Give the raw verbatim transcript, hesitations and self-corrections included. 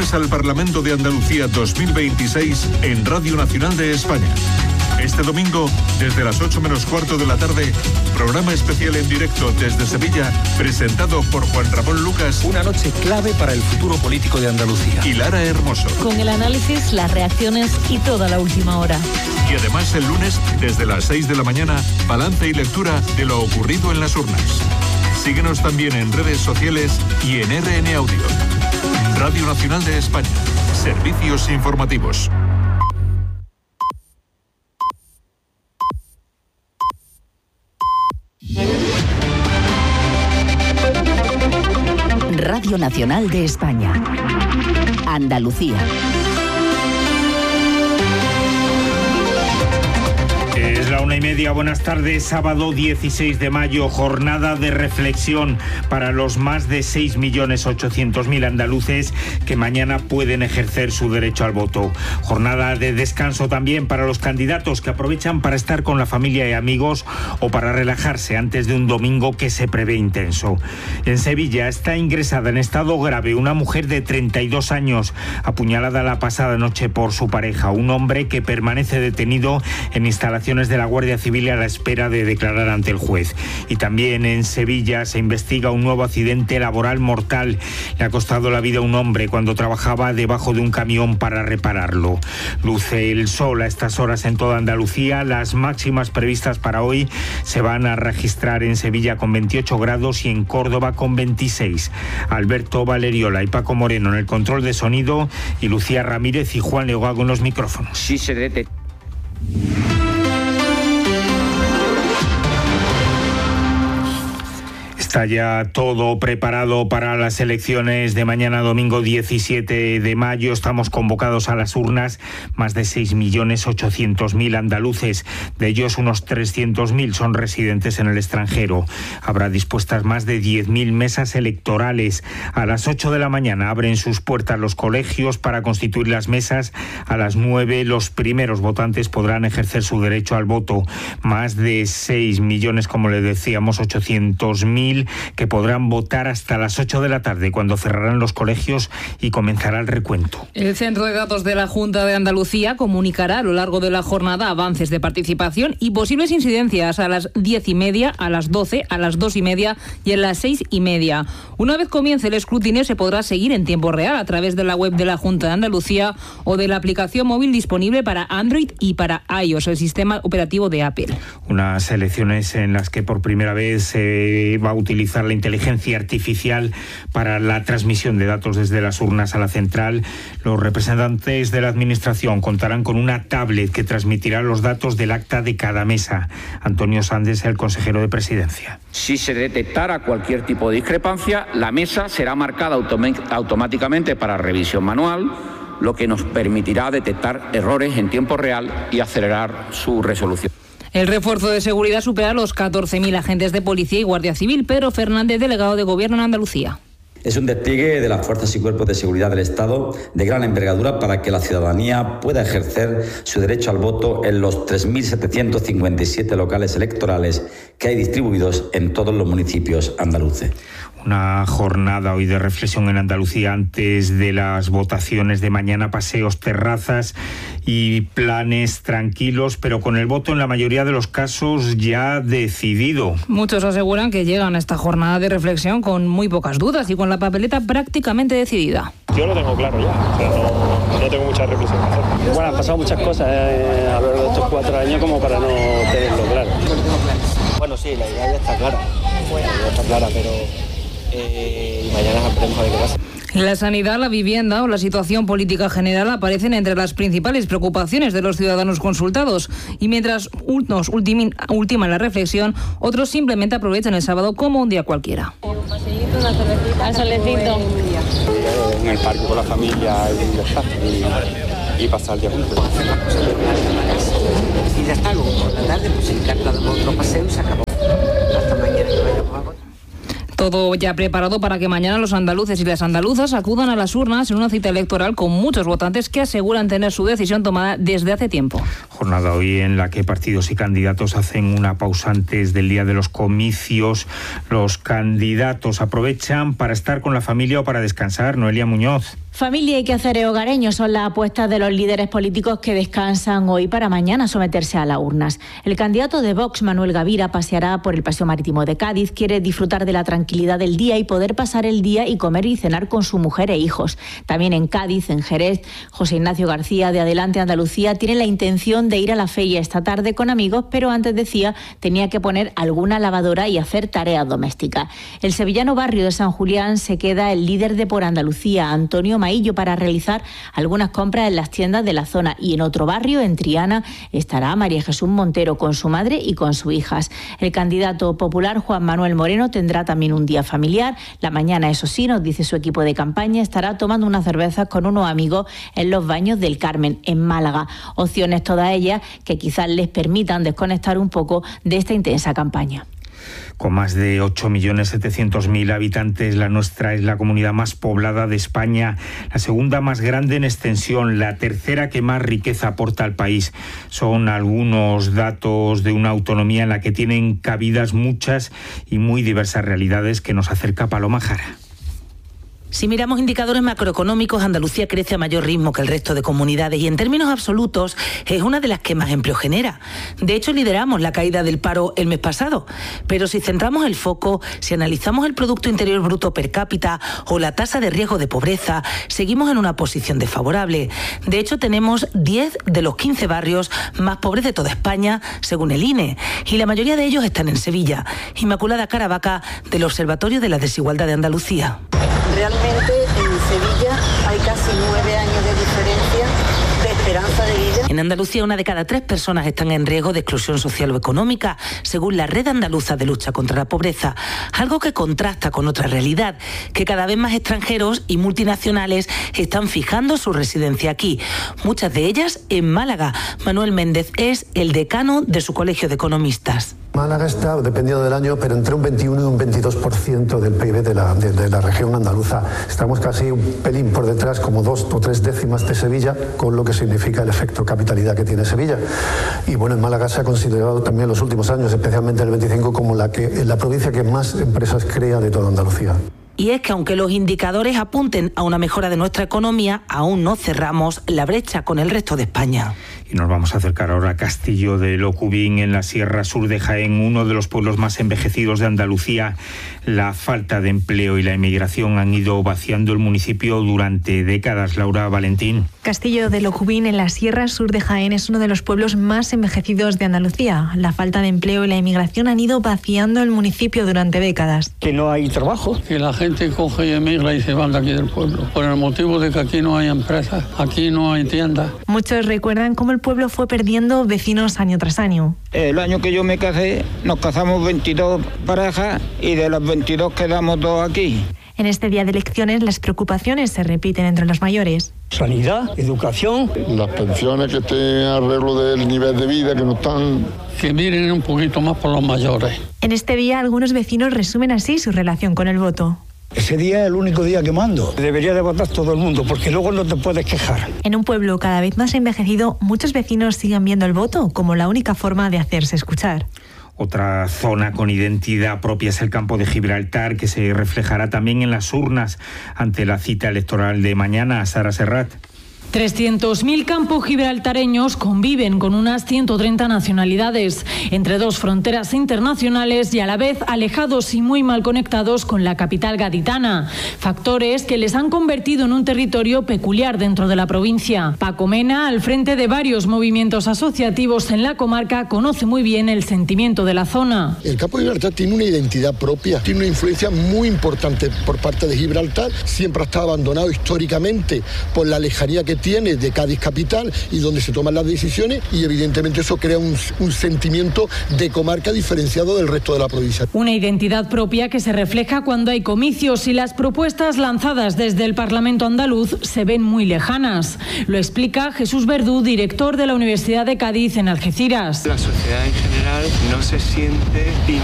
elecciones al Parlamento de Andalucía dos mil veintiséis en Radio Nacional de España. Este domingo, desde las ocho menos cuarto de la tarde, programa especial en directo desde Sevilla, presentado por Juan Ramón Lucas. Una noche clave para el futuro político de Andalucía. Y Lara Hermoso. Con el análisis, las reacciones y toda la última hora. Y además el lunes, desde las seis de la mañana, balance y lectura de lo ocurrido en las urnas. Síguenos también en redes sociales y en R N Audio. Radio Nacional de España. Servicios informativos. Radio Nacional de España. Andalucía. Es la una y media, buenas tardes, sábado dieciséis de mayo, jornada de reflexión para los más de seis millones ochocientos mil andaluces que mañana pueden ejercer su derecho al voto. Jornada de descanso también para los candidatos que aprovechan para estar con la familia y amigos o para relajarse antes de un domingo que se prevé intenso. En Sevilla está ingresada en estado grave una mujer de treinta y dos años, apuñalada la pasada noche por su pareja, un hombre que permanece detenido en instalaciones de la Guardia Civil a la espera de declarar ante el juez. Y también en Sevilla se investiga un nuevo accidente laboral mortal. Le ha costado la vida a un hombre cuando trabajaba debajo de un camión para repararlo. Luce el sol a estas horas en toda Andalucía. Las máximas previstas para hoy se van a registrar en Sevilla con veintiocho grados y en Córdoba con veintiséis. Alberto Valeriola y Paco Moreno en el control de sonido y Lucía Ramírez y Juan Legago en los micrófonos. Sí se detecta. Está ya todo preparado para las elecciones de mañana domingo diecisiete de mayo. Estamos convocados a las urnas más de seis millones ochocientos mil andaluces. De ellos unos trescientos mil son residentes en el extranjero. Habrá dispuestas más de diez mil mesas electorales. A las ocho de la mañana abren sus puertas los colegios para constituir las mesas. A las nueve los primeros votantes podrán ejercer su derecho al voto. Más de seis millones, como le decíamos, ochocientos mil que podrán votar hasta las ocho de la tarde, cuando cerrarán los colegios y comenzará el recuento. El Centro de Datos de la Junta de Andalucía comunicará a lo largo de la jornada avances de participación y posibles incidencias a las diez y media, a las doce, a las dos y media y a las seis y media. Una vez comience el escrutinio se podrá seguir en tiempo real a través de la web de la Junta de Andalucía o de la aplicación móvil disponible para Android y para iOS, el sistema operativo de Apple. Unas elecciones en las que por primera vez se va a utilizar la inteligencia artificial para la transmisión de datos desde las urnas a la central. Los representantes de la Administración contarán con una tablet que transmitirá los datos del acta de cada mesa. Antonio Sandes, el consejero de Presidencia. Si se detectara cualquier tipo de discrepancia, la mesa será marcada autom- automáticamente para revisión manual, lo que nos permitirá detectar errores en tiempo real y acelerar su resolución. El refuerzo de seguridad supera los catorce mil agentes de policía y guardia civil. Pedro Fernández, delegado de Gobierno en Andalucía. Es un despliegue de las fuerzas y cuerpos de seguridad del Estado de gran envergadura para que la ciudadanía pueda ejercer su derecho al voto en los tres mil setecientos cincuenta y siete locales electorales que hay distribuidos en todos los municipios andaluces. Una jornada hoy de reflexión en Andalucía antes de las votaciones de mañana, paseos, terrazas y planes tranquilos, pero con el voto en la mayoría de los casos ya decidido. Muchos aseguran que llegan a esta jornada de reflexión con muy pocas dudas y con la papeleta prácticamente decidida. Yo lo tengo claro ya, o sea, no, no tengo mucha reflexión que hacer. Bueno, han pasado muchas cosas eh, a lo largo de estos cuatro años como para no tenerlo claro. Bueno, sí, la idea ya está clara, la idea está clara, pero eh, mañana veremos a ver qué pasa. La sanidad, la vivienda o la situación política general aparecen entre las principales preocupaciones de los ciudadanos consultados. Y mientras unos ultimin, ultiman la reflexión, otros simplemente aprovechan el sábado como un día cualquiera. Un paseíto, una cervecita. Al solecito. En el parque con la familia y ya está. Y, y pasar el día juntos. Y ya está, luego por la tarde pues se encarga de otro paseo y se acabó. Hasta mañana que vayamos a votar. Todo ya preparado para que mañana los andaluces y las andaluzas acudan a las urnas en una cita electoral con muchos votantes que aseguran tener su decisión tomada desde hace tiempo. Jornada hoy en la que partidos y candidatos hacen una pausa antes del día de los comicios. Los candidatos aprovechan para estar con la familia o para descansar. Noelia Muñoz. Familia y quehaceres hogareños son las apuestas de los líderes políticos que descansan hoy para mañana someterse a las urnas. El candidato de Vox, Manuel Gavira, paseará por el Paseo Marítimo de Cádiz. Quiere disfrutar de la tranquilidad del día y poder pasar el día y comer y cenar con su mujer e hijos. También en Cádiz, en Jerez, José Ignacio García de Adelante Andalucía tiene la intención de ir a la feria esta tarde con amigos, pero antes, decía, tenía que poner alguna lavadora y hacer tareas domésticas. El sevillano Barrio de San Julián se queda el líder de Por Andalucía, Antonio Maillo, para realizar algunas compras en las tiendas de la zona, y en otro barrio, en Triana, estará María Jesús Montero con su madre y con sus hijas. El candidato popular Juan Manuel Moreno tendrá también un día familiar. La mañana, eso sí, nos dice su equipo de campaña, estará tomando unas cervezas con unos amigos en los Baños del Carmen, en Málaga. Opciones todas ellas que quizás les permitan desconectar un poco de esta intensa campaña. Con más de ocho millones setecientos mil habitantes, la nuestra es la comunidad más poblada de España, la segunda más grande en extensión, la tercera que más riqueza aporta al país. Son algunos datos de una autonomía en la que tienen cabidas muchas y muy diversas realidades que nos acerca Paloma Jara. Si miramos indicadores macroeconómicos, Andalucía crece a mayor ritmo que el resto de comunidades y en términos absolutos es una de las que más empleo genera. De hecho, lideramos la caída del paro el mes pasado. Pero si centramos el foco, si analizamos el Producto Interior Bruto per cápita o la tasa de riesgo de pobreza, seguimos en una posición desfavorable. De hecho, tenemos diez de los quince barrios más pobres de toda España, según el I N E, y la mayoría de ellos están en Sevilla. Inmaculada Caravaca, del Observatorio de la Desigualdad de Andalucía. Realmente en Sevilla hay casi nueve años de diferencia de esperanza de vida. En Andalucía, una de cada tres personas están en riesgo de exclusión social o económica, según la Red Andaluza de Lucha contra la Pobreza. Algo que contrasta con otra realidad, que cada vez más extranjeros y multinacionales están fijando su residencia aquí. Muchas de ellas en Málaga. Manuel Méndez es el decano de su colegio de economistas. Málaga está, dependiendo del año, pero entre un veintiuno y un veintidós por ciento del P I B de la, de, de la región andaluza. Estamos casi un pelín por detrás, como dos o tres décimas de Sevilla, con lo que significa el efecto capitalidad que tiene Sevilla. Y bueno, en Málaga se ha considerado también en los últimos años, especialmente en el veinticinco, como la, que, la provincia que más empresas crea de toda Andalucía. Y es que aunque los indicadores apunten a una mejora de nuestra economía, aún no cerramos la brecha con el resto de España. Y nos vamos a acercar ahora a Castillo de Locubín, en la Sierra Sur de Jaén, uno de los pueblos más envejecidos de Andalucía. La falta de empleo y la emigración han ido vaciando el municipio durante décadas. Laura Valentín. Castillo de Locubín, en la Sierra Sur de Jaén, es uno de los pueblos más envejecidos de Andalucía. La falta de empleo y la emigración han ido vaciando el municipio durante décadas. Que no hay trabajo, que la gente coge y emigra y se van de aquí del pueblo, por el motivo de que aquí no hay empresas, aquí no hay tiendas. Muchos recuerdan cómo el pueblo fue perdiendo vecinos año tras año. El año que yo me casé, nos casamos veintidós parejas y de las veintidós quedamos dos aquí. En este día de elecciones, las preocupaciones se repiten entre los mayores. Sanidad, educación. Las pensiones que estén arreglo del nivel de vida, que no están... Que miren un poquito más por los mayores. En este día, algunos vecinos resumen así su relación con el voto. Ese día es el único día que mando. Debería de votar todo el mundo, porque luego no te puedes quejar. En un pueblo cada vez más envejecido, muchos vecinos siguen viendo el voto como la única forma de hacerse escuchar. Otra zona con identidad propia es el campo de Gibraltar, que se reflejará también en las urnas ante la cita electoral de mañana. Sara Serrat. trescientos mil campos gibraltareños conviven con unas ciento treinta nacionalidades, entre dos fronteras internacionales y a la vez alejados y muy mal conectados con la capital gaditana. Factores que les han convertido en un territorio peculiar dentro de la provincia. Paco Mena, al frente de varios movimientos asociativos en la comarca, conoce muy bien el sentimiento de la zona. El campo de Gibraltar tiene una identidad propia, tiene una influencia muy importante por parte de Gibraltar. Siempre ha estado abandonado históricamente por la lejanía que tiene de Cádiz capital y donde se toman las decisiones, y evidentemente eso crea un, un sentimiento de comarca diferenciado del resto de la provincia. Una identidad propia que se refleja cuando hay comicios y las propuestas lanzadas desde el Parlamento andaluz se ven muy lejanas. Lo explica Jesús Verdú, director de la Universidad de Cádiz en Algeciras. La sociedad en general no se siente